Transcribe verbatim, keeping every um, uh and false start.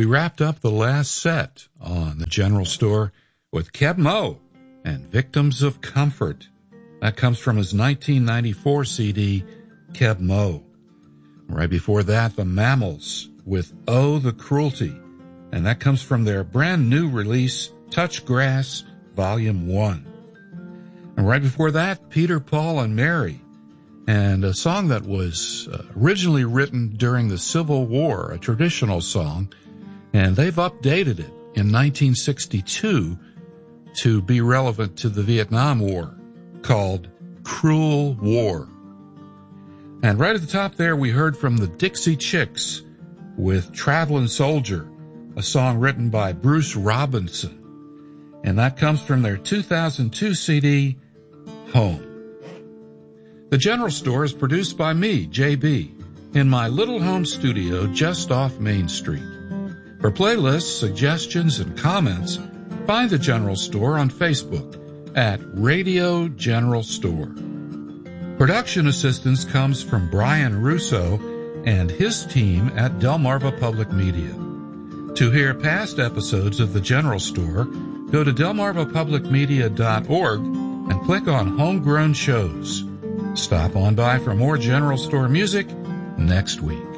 We wrapped up the last set on the General Store with Keb' Mo' and Victims of Comfort. That comes from his nineteen ninety-four C D, Keb' Mo'. Right before that, the Mammals with Oh, the Cruelty. And that comes from their brand new release, Touch Grass, Volume one. And right before that, Peter, Paul, and Mary. And a song that was uh, originally written during the Civil War, a traditional song. And they've updated it in nineteen sixty-two to be relevant to the Vietnam War, called Cruel War. And right at the top there, we heard from the Dixie Chicks with Travelin' Soldier, a song written by Bruce Robinson. And that comes from their two thousand two C D, Home. The General Store is produced by me, J B, in my little home studio just off Main Street. For playlists, suggestions, and comments, find the General Store on Facebook at Radio General Store. Production assistance comes from Brian Russo and his team at Delmarva Public Media. To hear past episodes of the General Store, go to delmarva public media dot org and click on Homegrown Shows. Stop on by for more General Store music next week.